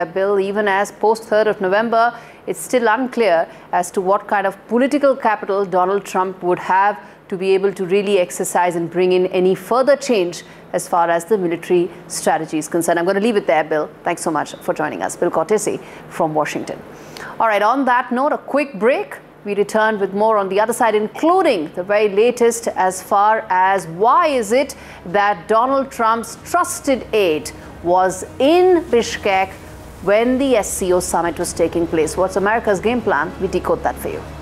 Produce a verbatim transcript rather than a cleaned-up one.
Bill, even as post third of November, it's still unclear as to what kind of political capital Donald Trump would have to be able to really exercise and bring in any further change as far as the military strategy is concerned. I'm going to leave it there, Bill. Thanks so much for joining us. Bill Cortese from Washington. All right, on that note, a quick break. We return with more on the other side, including the very latest as far as why is it that Donald Trump's trusted aide was in Bishkek when the S C O summit was taking place. What's America's game plan? We decode that for you.